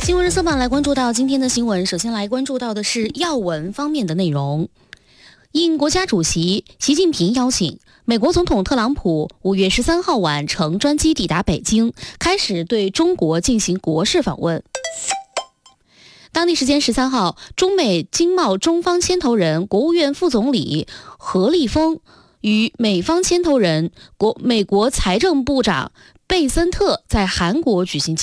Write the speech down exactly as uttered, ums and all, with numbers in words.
新闻热搜榜来关注到今天的新闻，首先来关注到的是要闻方面的内容。应国家主席习近平邀请，美国总统特朗普五月十三号晚乘专机抵达北京，开始对中国进行国事访问。当地时间十三号，中美经贸中方牵头人、国务院副总理何立峰与美方牵头人、国美国财政部长贝森特在韩国举行